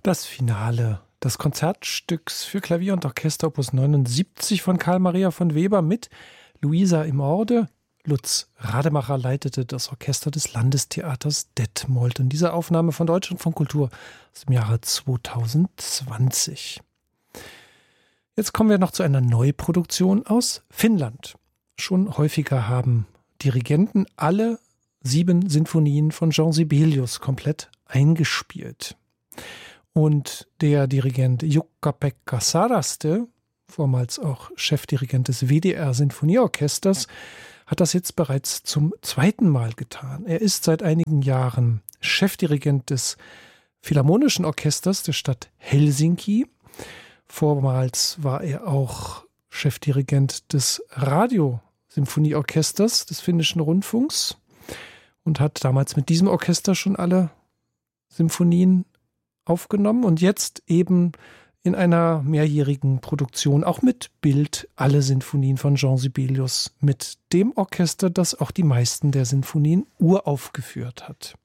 Das Finale des Konzertstücks für Klavier und Orchester Opus 79 von Carl Maria von Weber mit Luisa Immorde. Lutz Rademacher leitete das Orchester des Landestheaters Detmold. Und diese Aufnahme von Deutschlandfunk Kultur aus dem Jahre 2020. Jetzt kommen wir noch zu einer Neuproduktion aus Finnland. Schon häufiger haben Dirigenten alle 7 Sinfonien von Jean Sibelius komplett eingespielt. Und der Dirigent Jukka-Pekka Saraste, vormals auch Chefdirigent des WDR-Sinfonieorchesters, hat das jetzt bereits zum 2. Mal getan. Er ist seit einigen Jahren Chefdirigent des Philharmonischen Orchesters der Stadt Helsinki. Vormals war er auch Chefdirigent des Radiosymphonieorchesters des Finnischen Rundfunks und hat damals mit diesem Orchester schon alle Symphonien aufgenommen und jetzt eben in einer mehrjährigen Produktion auch mit Bild alle Sinfonien von Jean Sibelius mit dem Orchester, das auch die meisten der Sinfonien uraufgeführt hat.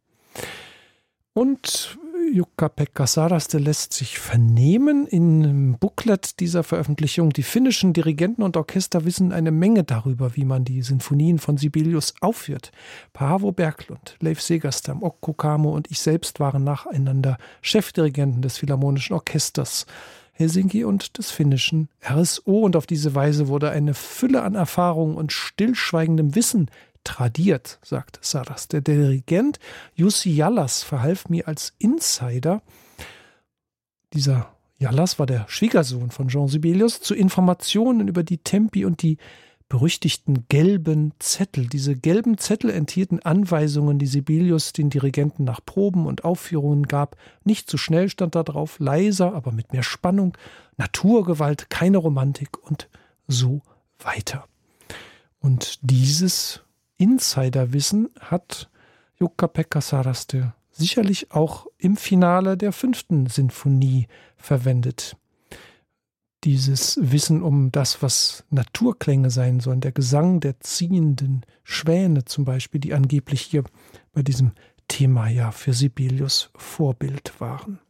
Und Jukka-Pekka Saraste lässt sich vernehmen im Booklet dieser Veröffentlichung. Die finnischen Dirigenten und Orchester wissen eine Menge darüber, wie man die Sinfonien von Sibelius aufführt. Paavo Berglund, Leif Segerstam, Okko Kamo und ich selbst waren nacheinander Chefdirigenten des Philharmonischen Orchesters Helsinki und des finnischen RSO. Und auf diese Weise wurde eine Fülle an Erfahrungen und stillschweigendem Wissen tradiert, sagt Saras. Der Dirigent Jussi Jallas verhalf mir als Insider. Dieser Jallas war der Schwiegersohn von Jean Sibelius, zu Informationen über die Tempi und die berüchtigten gelben Zettel. Diese gelben Zettel enthielten Anweisungen, die Sibelius den Dirigenten nach Proben und Aufführungen gab. Nicht zu schnell stand da drauf, leiser, aber mit mehr Spannung, Naturgewalt, keine Romantik und so weiter. Und dieses Insiderwissen hat Jukka-Pekka Saraste sicherlich auch im Finale der 5. Sinfonie verwendet. Dieses Wissen um das, was Naturklänge sein sollen, der Gesang der ziehenden Schwäne zum Beispiel, die angeblich hier bei diesem Thema ja für Sibelius Vorbild waren.